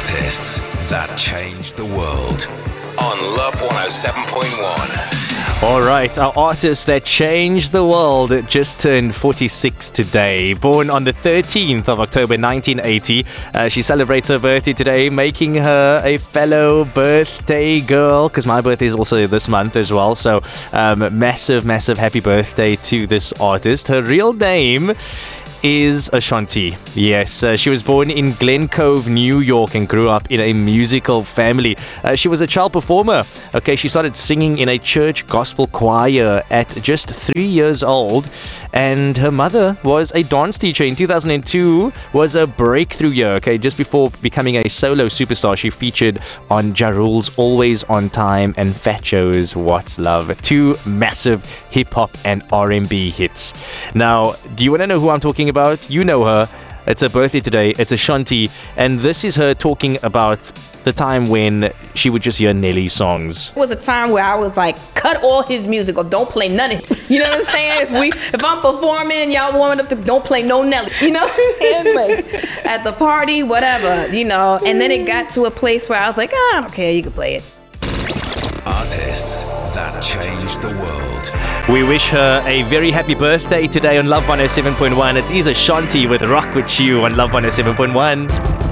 Artists that changed the world on Love 107.1. All right, our artist that changed the world just turned 46 today. Born on the 13th of October 1980, she celebrates her birthday today, making her a fellow birthday girl, because my birthday is also this month as well. So massive happy birthday to this artist. Her real name is Ashanti. Yes, she was born in Glen Cove, New York, and grew up in a musical family. She was a child performer. Okay, she started singing in a church gospel choir at just 3 years old, and her mother was a dance teacher. In 2002 was a breakthrough year. Okay, just before becoming a solo superstar, she featured on Ja Rule's Always on Time and Fat Joe's What's Love, two massive hip-hop and R&B hits. Now, do you want to know who I'm talking about? You know her. It's her birthday today. It's Ashanti, and this is her talking about the time when she would just hear Nelly songs. It was a time where I was like, cut all his music off, don't play none of it. You know what I'm saying? If I'm performing, y'all warming up to, don't play no Nelly. You know what I'm saying? Like, at the party, whatever, you know. And then it got to a place where I was like, I don't care, you can play it. Artists that changed the world. We wish her a very happy birthday today on Love 107.1. It is Ashanti with Rock With You on Love 107.1.